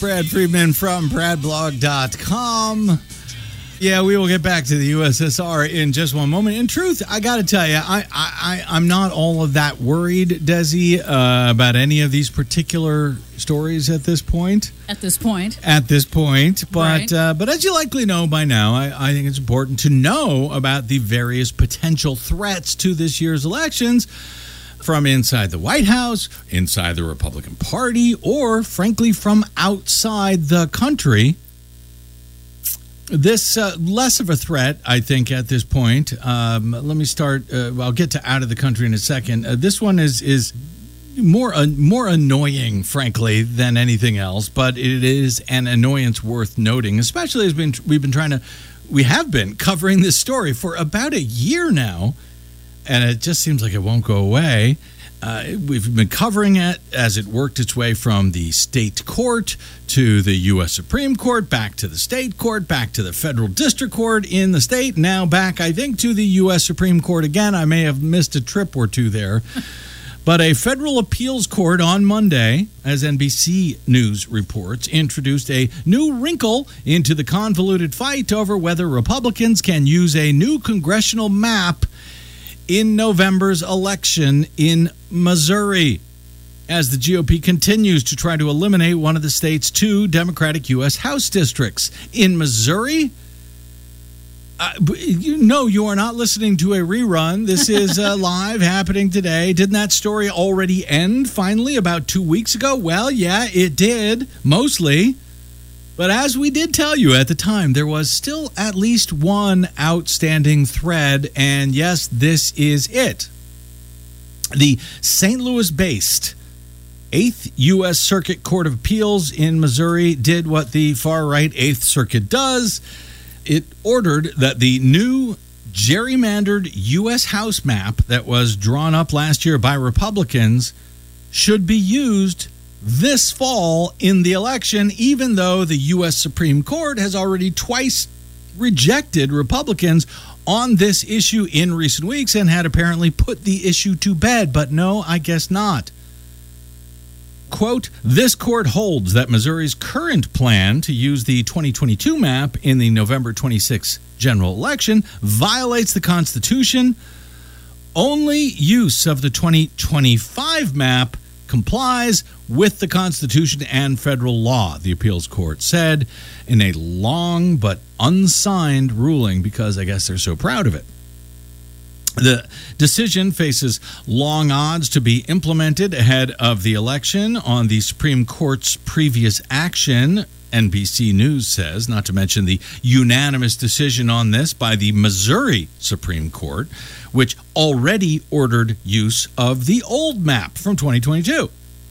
Brad Friedman from bradblog.com. Yeah, we will get back to the USSR in just one moment. In truth, I got to tell you, I'm not all of that worried, Desi, about any of these particular stories at this point. But Right. But as you likely know by now, I think it's important to know about the various potential threats to this year's elections from inside the White House, inside the Republican Party, or frankly from outside the country. This less of a threat, I think, at this point. Let me start. I'll get to out of the country in a second. This one is more annoying, frankly, than anything else. But it is an annoyance worth noting, especially as we have been covering this story for about a year now, and it just seems like it won't go away. We've been covering it as it worked its way from the state court to the U.S. Supreme Court, back to the state court, back to the federal district court in the state, now back, I think, to the U.S. Supreme Court again. I may have missed a trip or two there. But a federal appeals court on Monday, as NBC News reports, introduced a new wrinkle into the convoluted fight over whether Republicans can use a new congressional map in November's election in Missouri, as the GOP continues to try to eliminate one of the state's two Democratic U.S. House districts. In Missouri? No, you are not listening to a rerun. This is live, happening today. Didn't that story already end, finally, about 2 weeks ago? Well, yeah, it did, mostly. But as we did tell you at the time, there was still at least one outstanding thread, and yes, this is it. The St. Louis-based 8th U.S. Circuit Court of Appeals in Missouri did what the far-right 8th Circuit does. It ordered that the new gerrymandered U.S. House map that was drawn up last year by Republicans should be used this fall in the election, even though the U.S. Supreme Court has already twice rejected Republicans on this issue in recent weeks and had apparently put the issue to bed. But no, I guess not. Quote, this court holds that Missouri's current plan to use the 2022 map in the November 26th general election violates the Constitution. Only use of the 2025 map complies with the Constitution and federal law, the appeals court said in a long but unsigned ruling, because I guess they're so proud of it. The decision faces long odds to be implemented ahead of the election on the Supreme Court's previous action, NBC News says, not to mention the unanimous decision on this by the Missouri Supreme Court, which already ordered use of the old map from 2022.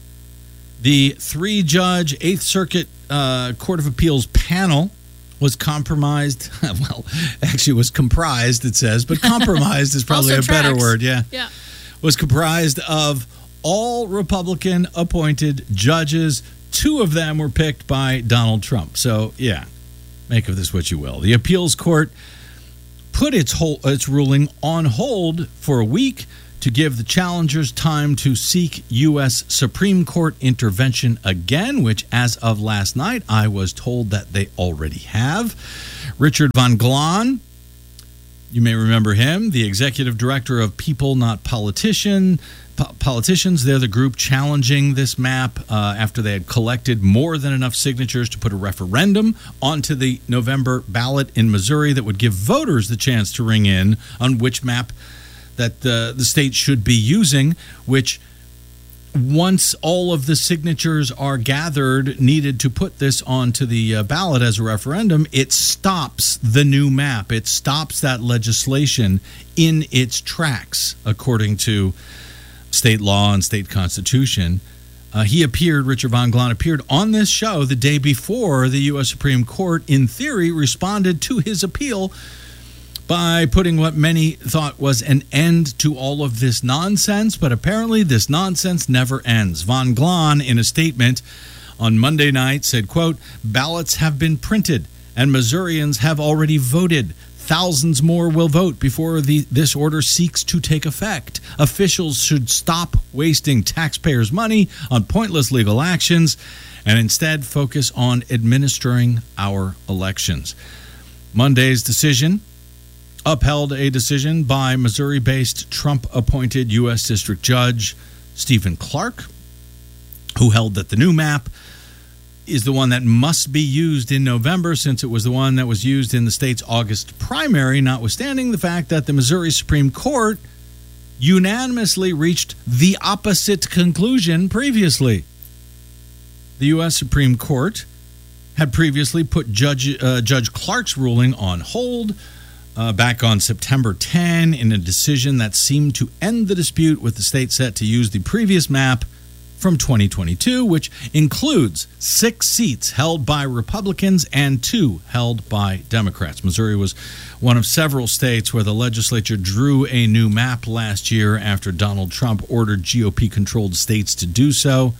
The 3-judge 8th Circuit Court of Appeals panel was compromised. Well, actually was comprised, it says, but compromised is probably a better word. Yeah. Was comprised of all Republican appointed judges. 2 of them were picked by Donald Trump. So, yeah, make of this what you will. The appeals court put its ruling on hold for a week to give the challengers time to seek U.S. Supreme Court intervention again, which as of last night, I was told that they already have. Richard Van Glon, you may remember him, the executive director of People Not Politicians. They're the group challenging this map after they had collected more than enough signatures to put a referendum onto the November ballot in Missouri that would give voters the chance to ring in on which map that the state should be using, which once all of the signatures are gathered needed to put this onto the ballot as a referendum, it stops the new map. It stops that legislation in its tracks, according to state law and state constitution. Richard Van Glon appeared on this show the day before the U.S. Supreme Court, in theory, responded to his appeal by putting what many thought was an end to all of this nonsense, but apparently this nonsense never ends. Van Glon, in a statement on Monday night, said, quote, ballots have been printed and Missourians have already voted. Thousands more will vote before this order seeks to take effect. Officials should stop wasting taxpayers' money on pointless legal actions and instead focus on administering our elections. Monday's decision upheld a decision by Missouri-based Trump-appointed U.S. District Judge Stephen Clark, who held that the new map is the one that must be used in November, since it was the one that was used in the state's August primary, notwithstanding the fact that the Missouri Supreme Court unanimously reached the opposite conclusion previously. The U.S. Supreme Court had previously put Judge Clark's ruling on hold back on September 10 in a decision that seemed to end the dispute, with the state set to use the previous map from 2022, which includes 6 seats held by Republicans and 2 held by Democrats. Missouri was one of several states where the legislature drew a new map last year after Donald Trump ordered GOP-controlled states to do so.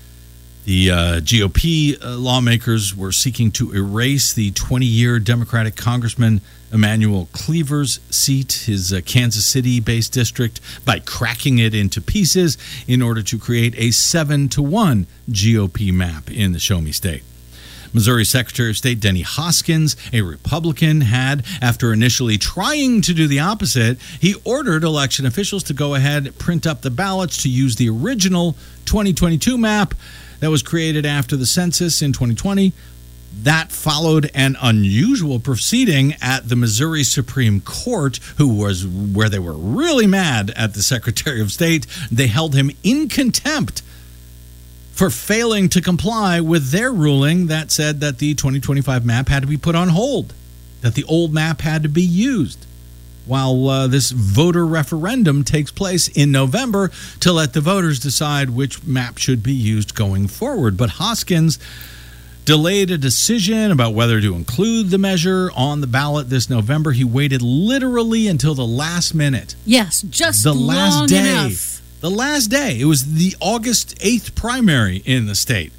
The GOP lawmakers were seeking to erase the 20-year Democratic Congressman Emanuel Cleaver's seat, his Kansas City-based district, by cracking it into pieces in order to create a 7-to-1 GOP map in the Show Me State. Missouri Secretary of State Denny Hoskins, a Republican, had, after initially trying to do the opposite, he ordered election officials to go ahead, print up the ballots to use the original 2022 map that was created after the census in 2020. That followed an unusual proceeding at the Missouri Supreme Court, where they were really mad at the Secretary of State. They held him in contempt for failing to comply with their ruling that said that the 2025 map had to be put on hold, that the old map had to be used, while this voter referendum takes place in November to let the voters decide which map should be used going forward. But Hoskins delayed a decision about whether to include the measure on the ballot this November. He waited literally until the last minute. Yes, just the last day. Enough. The last day. It was the August 8th primary in the state,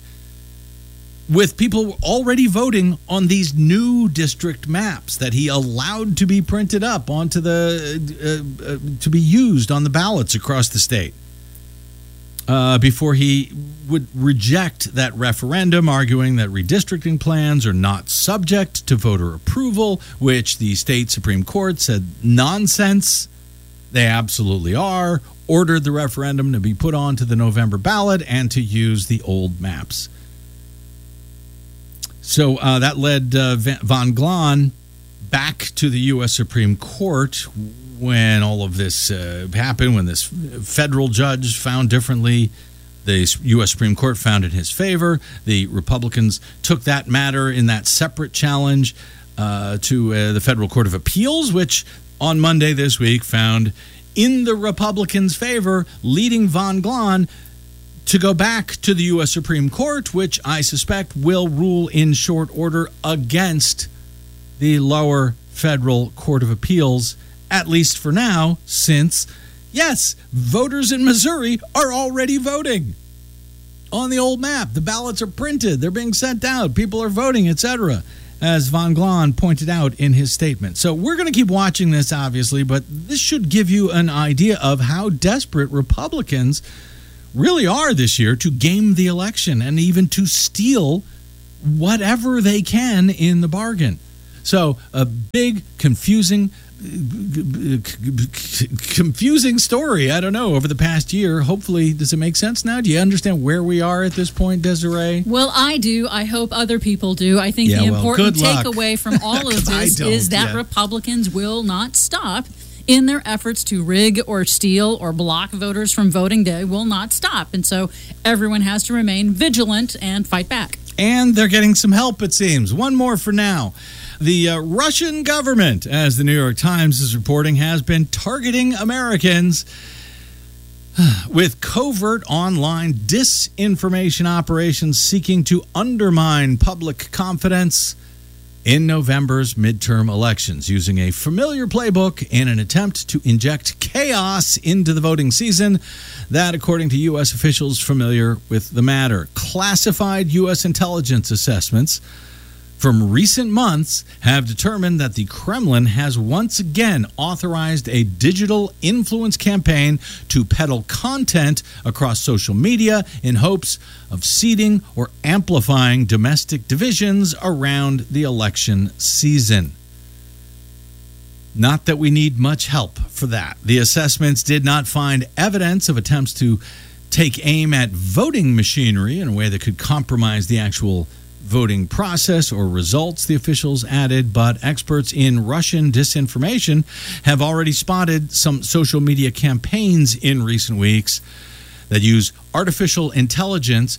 with people already voting on these new district maps that he allowed to be printed up onto to be used on the ballots across the state. Before he would reject that referendum, arguing that redistricting plans are not subject to voter approval, which the state Supreme Court said nonsense. They absolutely are. Ordered the referendum to be put onto the November ballot and to use the old maps. So that led Von Glahn back to the U.S. Supreme Court when all of this happened, when this federal judge found differently. The U.S. Supreme Court found in his favor. The Republicans took that matter in that separate challenge to the Federal Court of Appeals, which on Monday this week found in the Republicans' favor, leading Von Glahn to go back to the U.S. Supreme Court, which I suspect will rule in short order against the lower Federal Court of Appeals, at least for now, since, yes, voters in Missouri are already voting on the old map. The ballots are printed. They're being sent out. People are voting, etc., as Von Glahn pointed out in his statement. So we're going to keep watching this, obviously, but this should give you an idea of how desperate Republicans really are this year to game the election and even to steal whatever they can in the bargain. So a big, confusing story, I don't know, over the past year. Hopefully, does it make sense now? Do you understand where we are at this point, Desiree? Well, I do. I hope other people do. I think the important takeaway from all of this is that Republicans will not stop in their efforts to rig or steal or block voters from voting. They will not stop. And so everyone has to remain vigilant and fight back. And they're getting some help, it seems. One more for now. The Russian government, as the New York Times is reporting, has been targeting Americans with covert online disinformation operations seeking to undermine public confidence in November's midterm elections, using a familiar playbook in an attempt to inject chaos into the voting season. That, according to U.S. officials familiar with the matter. Classified U.S. intelligence assessments from recent months have determined that the Kremlin has once again authorized a digital influence campaign to peddle content across social media in hopes of seeding or amplifying domestic divisions around the election season. Not that we need much help for that. The assessments did not find evidence of attempts to take aim at voting machinery in a way that could compromise the actual voting process or results, the officials added, but experts in Russian disinformation have already spotted some social media campaigns in recent weeks that use super intelligence,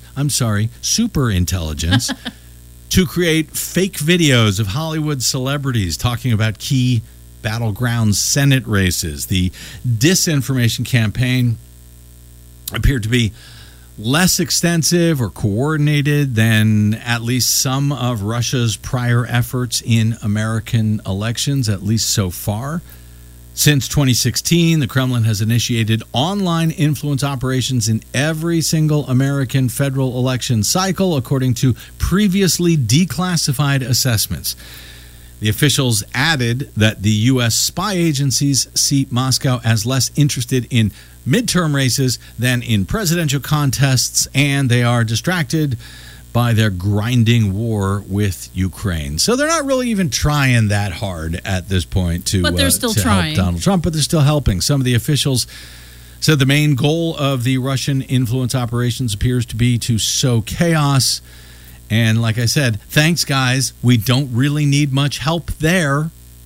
to create fake videos of Hollywood celebrities talking about key battleground Senate races. The disinformation campaign appeared to be less extensive or coordinated than at least some of Russia's prior efforts in American elections, at least so far. Since 2016, the Kremlin has initiated online influence operations in every single American federal election cycle, according to previously declassified assessments. The officials added that the U.S. spy agencies see Moscow as less interested in midterm races than in presidential contests, and they are distracted by their grinding war with Ukraine. So they're not really even trying that hard at this point to help Donald Trump, but they're still helping. Some of the officials said the main goal of the Russian influence operations appears to be to sow chaos. And like I said, thanks, guys. We don't really need much help there.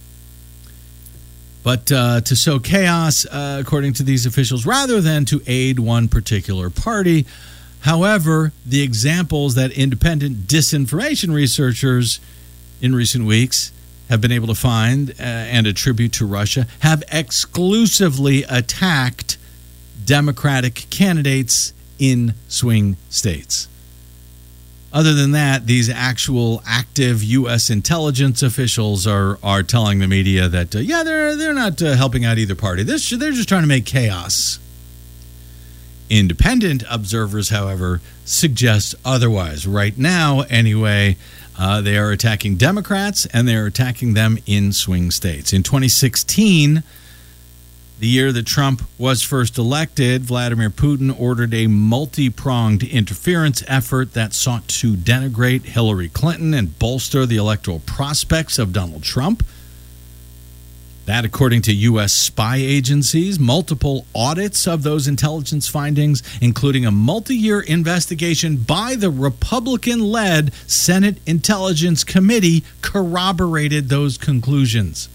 But to sow chaos, according to these officials, rather than to aid one particular party. However, the examples that independent disinformation researchers in recent weeks have been able to find and attribute to Russia have exclusively attacked Democratic candidates in swing states. Other than that, these actual active U.S. intelligence officials are telling the media that, they're not helping out either party. They're just trying to make chaos. Independent observers, however, suggest otherwise. Right now, anyway, they are attacking Democrats, and they're attacking them in swing states. In 2016, the year that Trump was first elected, Vladimir Putin ordered a multi-pronged interference effort that sought to denigrate Hillary Clinton and bolster the electoral prospects of Donald Trump. That, according to U.S. spy agencies, multiple audits of those intelligence findings, including a multi-year investigation by the Republican-led Senate Intelligence Committee, corroborated those conclusions.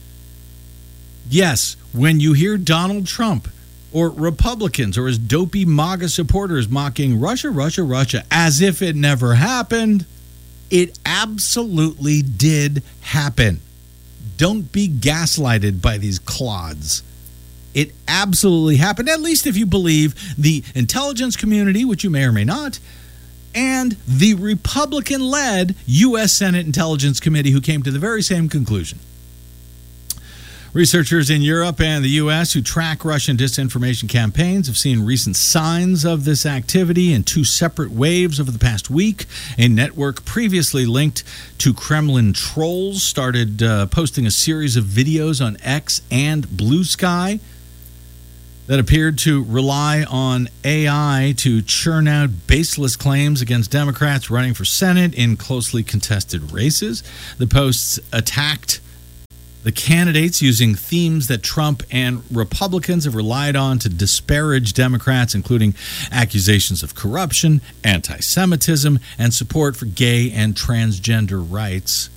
Yes, when you hear Donald Trump or Republicans or his dopey MAGA supporters mocking Russia, Russia, Russia, as if it never happened, it absolutely did happen. Don't be gaslighted by these clods. It absolutely happened, at least if you believe the intelligence community, which you may or may not, and the Republican-led U.S. Senate Intelligence Committee, who came to the very same conclusion. Researchers in Europe and the U.S. who track Russian disinformation campaigns have seen recent signs of this activity in two separate waves over the past week. A network previously linked to Kremlin trolls started posting a series of videos on X and Blue Sky that appeared to rely on AI to churn out baseless claims against Democrats running for Senate in closely contested races. The posts attacked the candidates using themes that Trump and Republicans have relied on to disparage Democrats, including accusations of corruption, anti-Semitism, and support for gay and transgender rights.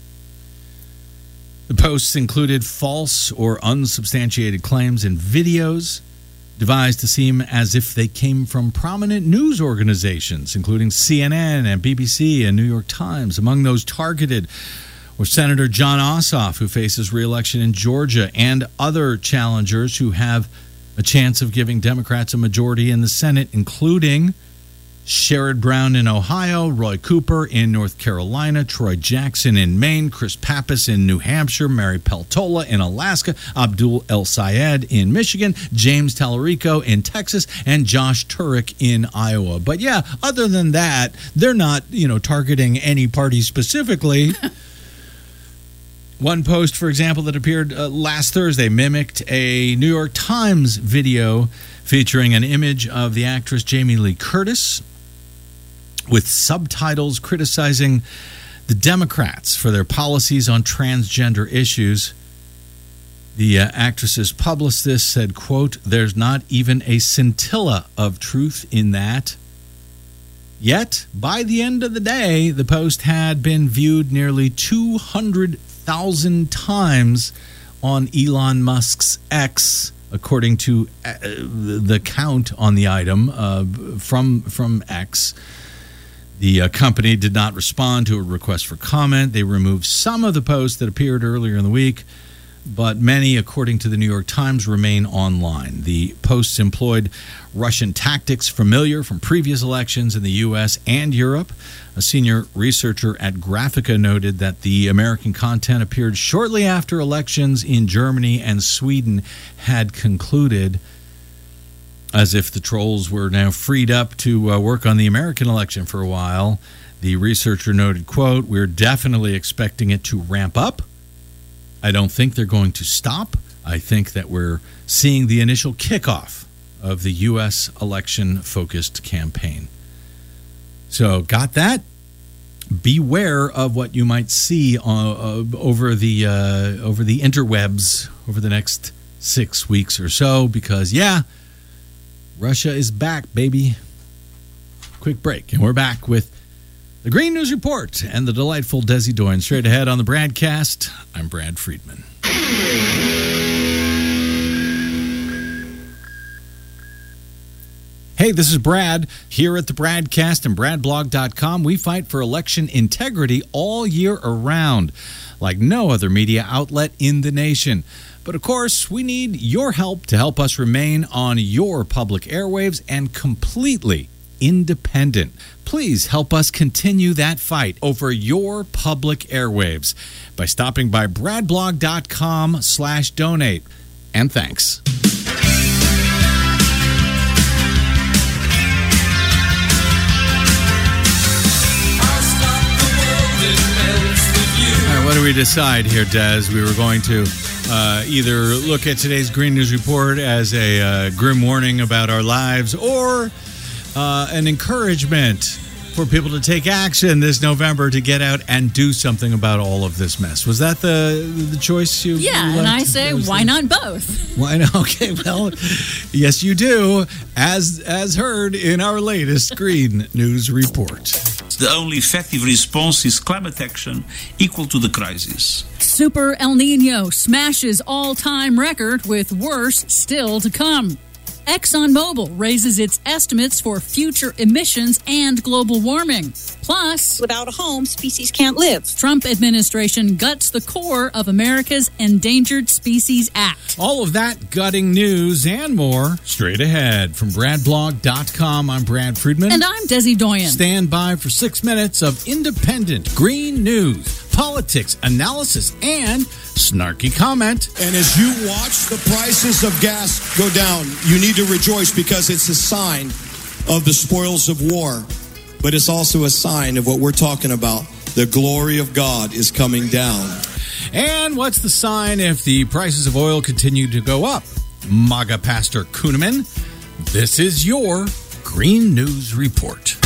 The posts included false or unsubstantiated claims and videos devised to seem as if they came from prominent news organizations, including CNN and BBC and New York Times. Among those targeted were Senator Jon Ossoff, who faces re-election in Georgia, and other challengers who have a chance of giving Democrats a majority in the Senate, including Sherrod Brown in Ohio, Roy Cooper in North Carolina, Troy Jackson in Maine, Chris Pappas in New Hampshire, Mary Peltola in Alaska, Abdul El Sayed in Michigan, James Tallarico in Texas, and Josh Turek in Iowa. But yeah, other than that, they're not, targeting any party specifically. One post, for example, that appeared last Thursday mimicked a New York Times video featuring an image of the actress Jamie Lee Curtis with subtitles criticizing the Democrats for their policies on transgender issues. The actress's publicist said, quote, "There's not even a scintilla of truth in that." Yet, by the end of the day, the post had been viewed nearly 200,000 times on Elon Musk's X, according to the count on the item from X. The company did not respond to a request for comment. They removed some of the posts that appeared earlier in the week, but many, according to the New York Times, remain online. The posts employed Russian tactics familiar from previous elections in the U.S. and Europe. A senior researcher at Graphica noted that the American content appeared shortly after elections in Germany and Sweden had concluded, as if the trolls were now freed up to work on the American election for a while. The researcher noted, quote, "We're definitely expecting it to ramp up. I don't think they're going to stop. I think that we're seeing the initial kickoff of the U.S. election-focused campaign." So, got that? Beware of what you might see over the interwebs over the next 6 weeks or so, because, yeah, Russia is back, baby. Quick break, and we're back with the Green News Report and the delightful Desi Doyen. Straight ahead on the BradCast, I'm Brad Friedman. Hey, this is Brad. Here at the BradCast and BradBlog.com, we fight for election integrity all year around, like no other media outlet in the nation. But of course, we need your help to help us remain on your public airwaves and completely independent. Please help us continue that fight over your public airwaves by stopping by bradblog.com/donate. And thanks. All right, what do we decide here, Des? We were going to either look at today's Green News Report as a grim warning about our lives, or an encouragement for people to take action this November to get out and do something about all of this mess. Was that the choice you? Yeah, and I say, why not both? Why not? Okay, well, yes, you do, as heard in our latest Green News Report. The only effective response is climate action equal to the crisis. Super El Nino smashes all-time record with worse still to come. ExxonMobil raises its estimates for future emissions and global warming. Plus, without a home, species can't live. Trump administration guts the core of America's Endangered Species Act. All of that gutting news and more straight ahead. From BradBlog.com, I'm Brad Friedman. And I'm Desi Doyen. Stand by for 6 minutes of independent green news, politics, analysis, and snarky comment. And as you watch the prices of gas go down, you need to rejoice, because it's a sign of the spoils of war. But it's also a sign of what we're talking about. The glory of God is coming down. And what's the sign if the prices of oil continue to go up? MAGA Pastor Kuhneman, this is your Green News Report.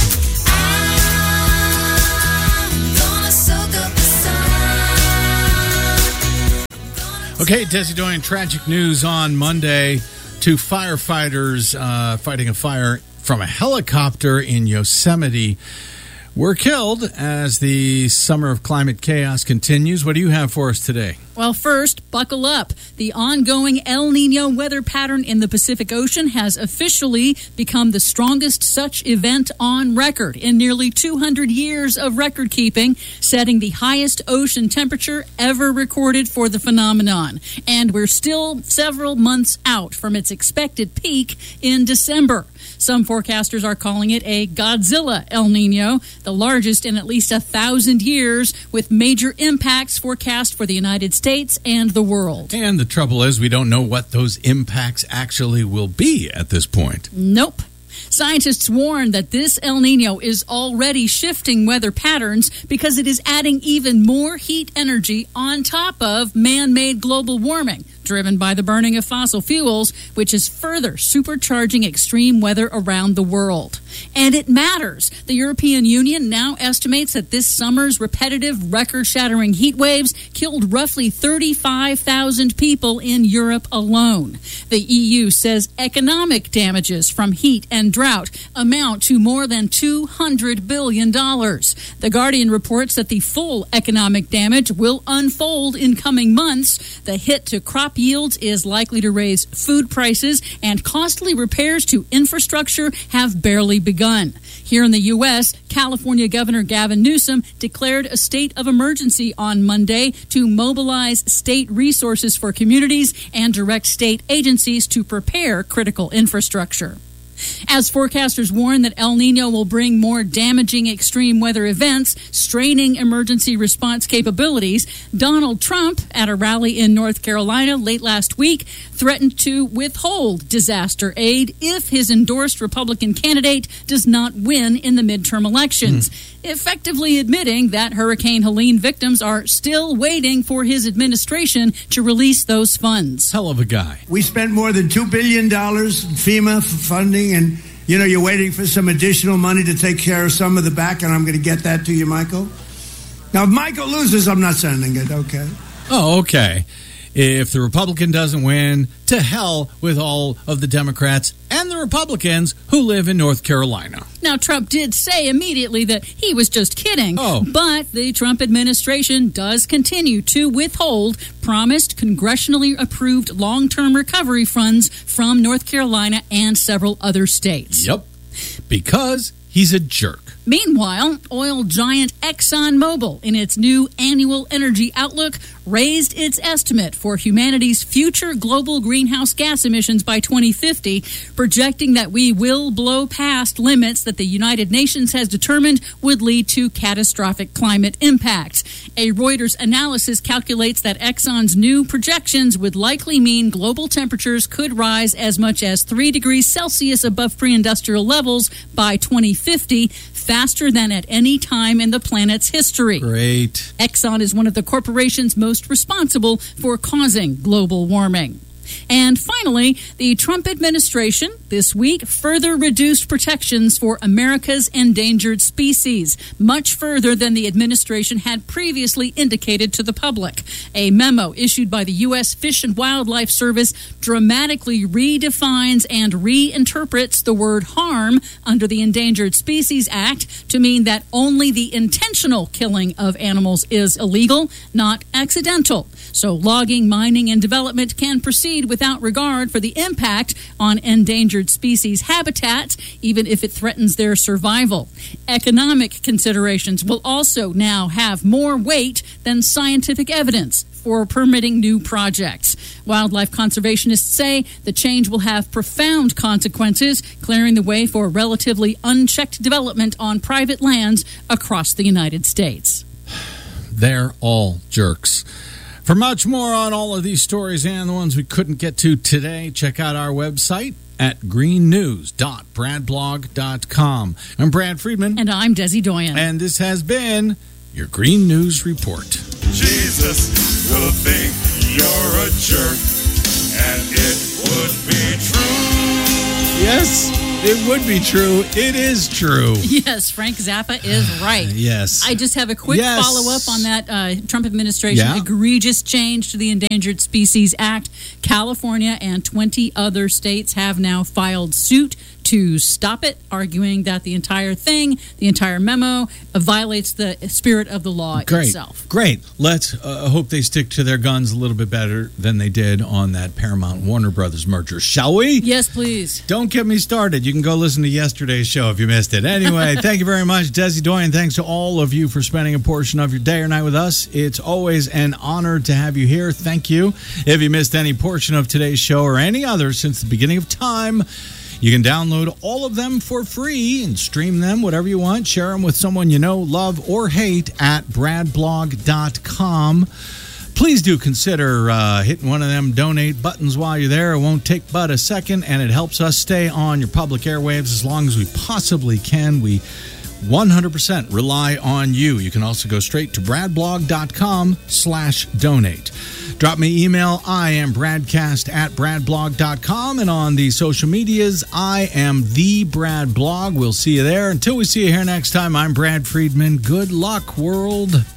Okay, Desi Doyen, tragic news on Monday. 2 firefighters fighting a fire from a helicopter in Yosemite were killed as the summer of climate chaos continues. What do you have for us today? Well, first, buckle up. The ongoing El Nino weather pattern in the Pacific Ocean has officially become the strongest such event on record in nearly 200 years of record keeping, setting the highest ocean temperature ever recorded for the phenomenon. And we're still several months out from its expected peak in December. Some forecasters are calling it a Godzilla El Nino, the largest in at least 1,000 years, with major impacts forecast for the United States and the world. And the trouble is, we don't know what those impacts actually will be at this point. Nope. Scientists warn that this El Nino is already shifting weather patterns because it is adding even more heat energy on top of man-made global warming, driven by the burning of fossil fuels, which is further supercharging extreme weather around the world. And it matters. The European Union now estimates that this summer's repetitive, record-shattering heat waves killed roughly 35,000 people in Europe alone. The EU says economic damages from heat and drought amount to more than $200 billion. The Guardian reports that the full economic damage will unfold in coming months. The hit to crop yields is likely to raise food prices, and costly repairs to infrastructure have barely begun. Here in the U.S., California Governor Gavin Newsom declared a state of emergency on Monday to mobilize state resources for communities and direct state agencies to prepare critical infrastructure. As forecasters warn that El Nino will bring more damaging extreme weather events, straining emergency response capabilities, Donald Trump, at a rally in North Carolina late last week, threatened to withhold disaster aid if his endorsed Republican candidate does not win in the midterm elections, effectively admitting that Hurricane Helene victims are still waiting for his administration to release those funds. Hell of a guy. We spent more than $2 billion in FEMA funding, and, you're waiting for some additional money to take care of some of the back, and I'm going to get that to you, Michael. Now, if Michael loses, I'm not sending it, okay? Oh, okay. If the Republican doesn't win, to hell with all of the Democrats and the Republicans who live in North Carolina. Now, Trump did say immediately that he was just kidding, but the Trump administration does continue to withhold promised congressionally approved long-term recovery funds from North Carolina and several other states. Yep, because he's a jerk. Meanwhile, oil giant ExxonMobil, in its new annual energy outlook, raised its estimate for humanity's future global greenhouse gas emissions by 2050, projecting that we will blow past limits that the United Nations has determined would lead to catastrophic climate impacts. A Reuters analysis calculates that Exxon's new projections would likely mean global temperatures could rise as much as 3 degrees Celsius above pre-industrial levels by 2050, faster than at any time in the planet's history. Great. Exxon is one of the corporations most responsible for causing global warming. And finally, the Trump administration this week further reduced protections for America's endangered species, much further than the administration had previously indicated to the public. A memo issued by the U.S. Fish and Wildlife Service dramatically redefines and reinterprets the word harm under the Endangered Species Act to mean that only the intentional killing of animals is illegal, not accidental. So logging, mining, and development can proceed without regard for the impact on endangered species habitats, even if it threatens their survival. Economic considerations will also now have more weight than scientific evidence for permitting new projects. Wildlife conservationists say the change will have profound consequences, clearing the way for relatively unchecked development on private lands across the United States. They're all jerks. For much more on all of these stories and the ones we couldn't get to today, check out our website at greennews.bradblog.com. I'm Brad Friedman. And I'm Desi Doyen. And this has been your Green News Report. Jesus will think you're a jerk, and it would be true. Yes, it would be true. It is true. Yes, Frank Zappa is right. Yes. I just have a quick follow-up on that Trump administration egregious change to the Endangered Species Act. California and 20 other states have now filed suit to stop it, arguing that the entire thing, the entire memo, violates the spirit of the law itself. Great. Let's hope they stick to their guns a little bit better than they did on that Paramount-Warner Brothers merger, shall we? Yes, please. Don't get me started. You can go listen to yesterday's show if you missed it. Anyway, thank you very much, Desi Doyen. Thanks to all of you for spending a portion of your day or night with us. It's always an honor to have you here. Thank you. If you missed any portion of today's show or any other since the beginning of time, You can download all of them for free and stream them, whatever you want. Share them with someone you know, love, or hate at bradblog.com. Please do consider hitting one of them donate buttons while you're there. It won't take but a second, and it helps us stay on your public airwaves as long as we possibly can. We 100% rely on you. You can also go straight to bradblog.com/donate. Drop me email. I am bradcast@bradblog.com. And on the social medias, I am the Brad Blog. We'll see you there. Until we see you here next time, I'm Brad Friedman. Good luck, world.